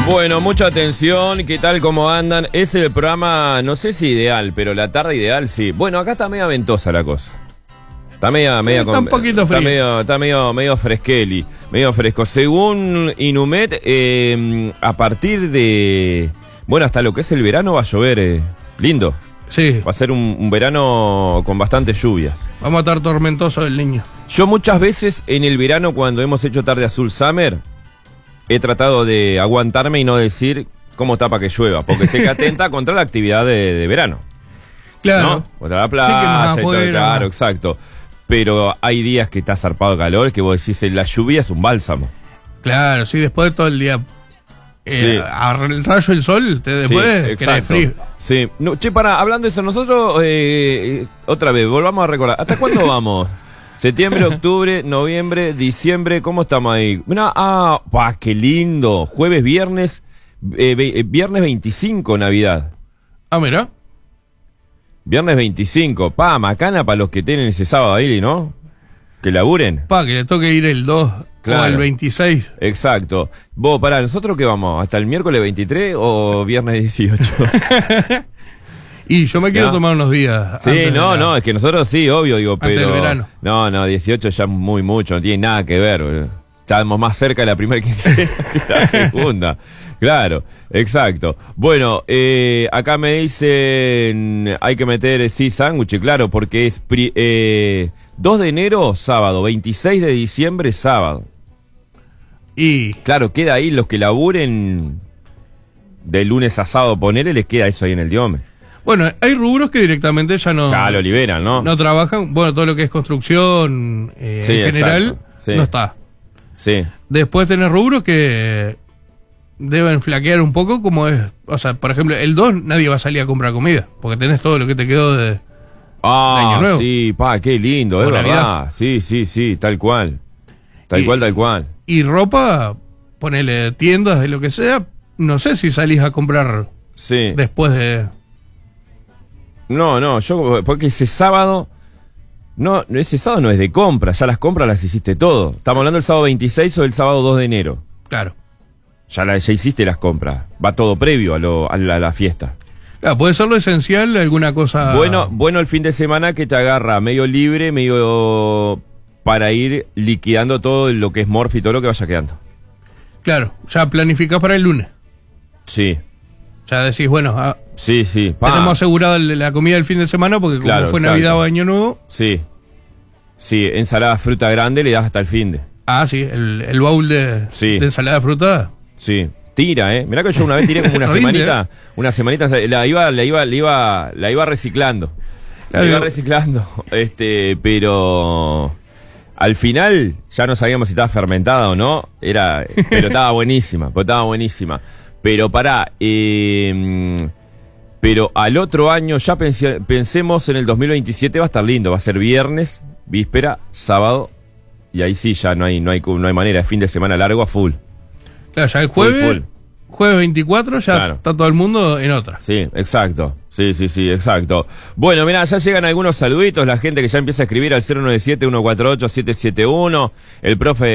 Bueno, mucha atención, ¿qué tal? ¿Cómo andan? Es el programa, no sé si ideal, pero la tarde ideal sí. Bueno, acá está media ventosa la cosa. Está Está un poquito frío. Está medio fresqueli, medio fresco. Según Inumet, a partir de... Bueno, hasta lo que es el verano va a llover, lindo. Sí. Va a ser un verano con bastantes lluvias. Vamos a estar tormentoso el niño. Yo muchas veces en el verano, cuando hemos hecho Tarde Azul Summer, he tratado de aguantarme y no decir cómo está para que llueva, porque sé que atenta contra la actividad de verano. Claro. ¿No? Contra la playa, Sí, que más y todo, afuera. claro, exacto. Pero hay días que está zarpado de calor, que vos decís, la lluvia es un bálsamo. Claro, sí, después de todo el día. Sí. El rayo del sol, después Sí, queda frío. Sí. No, che, hablando de eso, nosotros, otra vez, volvamos a recordar. ¿Hasta cuándo vamos? Septiembre, octubre, noviembre, diciembre, ¿cómo estamos ahí? Mirá, qué lindo. Jueves, viernes, viernes 25, Navidad. Ah, mira. Viernes 25, macana para los que tienen ese sábado ahí, ¿no? Que laburen. Que le toque ir el 2 Claro. o el 26. Exacto. Vos, ¿nosotros qué vamos? ¿Hasta el miércoles 23 o viernes 18? Y yo me quiero ¿No? tomar unos días. Sí, no, es que nosotros sí, obvio, digo, Antes pero... del verano. No, 18 ya muy mucho, no tiene nada que ver, boludo. Estamos más cerca de la primera quincena que la segunda. Claro, exacto. Bueno, acá me dicen, hay que meter, sí, sándwich, claro, porque es 2 de enero, sábado, 26 de diciembre, sábado. Y Claro, queda ahí los que laburen de lunes a sábado, ponele, les queda eso ahí en el diome. bueno, hay rubros que directamente ya no, Ya lo liberan, ¿no? no trabajan. Bueno, todo lo que es construcción Sí, en general exacto. Sí. no está. Sí. Después tenés rubros que deben flaquear un poco, como es, o sea, por ejemplo, el 2 nadie va a salir a comprar comida, porque tenés todo lo que te quedó de Año Nuevo. Sí, qué lindo, es O verdad. Navidad. Sí, tal cual. Tal Y- cual. Y ropa, ponele tiendas de lo que sea, no sé si salís a comprar Sí. después de... No, porque ese sábado, ese sábado no es de compra, ya las compras las hiciste todo. Estamos hablando del sábado 26 o del sábado 2 de enero. Claro. Ya hiciste las compras, va todo previo a la fiesta. Claro, puede ser lo esencial, alguna cosa... Bueno el fin de semana que te agarra medio libre, medio para ir liquidando todo lo que es morfi y todo lo que vaya quedando. Claro, ya planificás para el lunes. Sí, Ya decís, bueno, sí. tenemos asegurado la comida del fin de semana porque como Claro, fue exacto. Navidad o Año Nuevo... Sí, ensalada fruta grande le das hasta el fin de. Sí, el baúl de ensalada de fruta. Sí, tira, mirá que yo una vez tiré como una Rinde, semanita, la iba reciclando. La Claro. iba reciclando, pero al final ya no sabíamos si estaba fermentada o no, pero estaba buenísima, Pero pero al otro año ya pensemos en el 2027, va a estar lindo, va a ser viernes, víspera, sábado, y ahí sí ya no hay manera, es fin de semana largo a full. Claro, ya el jueves, Full. jueves 24 ya Claro. está todo el mundo en otra. Sí, exacto. Sí, exacto. Bueno, mirá, ya llegan algunos saluditos, la gente que ya empieza a escribir al 097-148-771, el profe